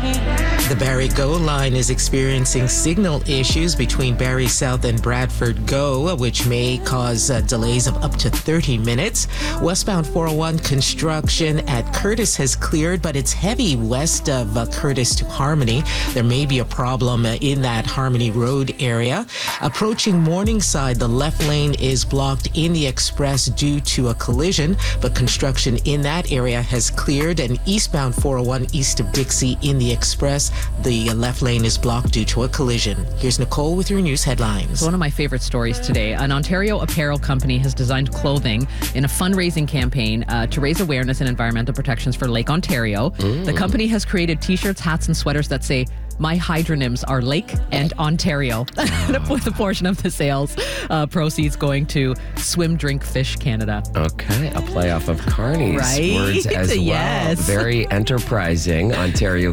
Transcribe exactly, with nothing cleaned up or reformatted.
The Barrie GO line is experiencing signal issues between Barrie South and Bradford GO, which may cause uh, delays of up to thirty minutes. Westbound four oh one construction at Curtis has cleared, but it's heavy west of uh, Curtis to Harmony. There may be a problem uh, in that Harmony Road area. Approaching Morningside, the left lane is blocked in the express due to a collision, but construction in that area has cleared. And eastbound four oh one east of Dixie in the express, the left lane is blocked due to a collision. Here's Nicole with your news headlines. One of my favorite stories today. An Ontario apparel company has designed clothing in a fundraising campaign uh, to raise awareness and environmental protections for Lake Ontario. Mm. The company has created t-shirts, hats, and sweaters that say, "My hydronyms are Lake and Ontario," with a portion of the sales uh, proceeds going to Swim Drink Fish Canada. Okay, a play off of Carney's right? words as Yes. well. Very enterprising Ontario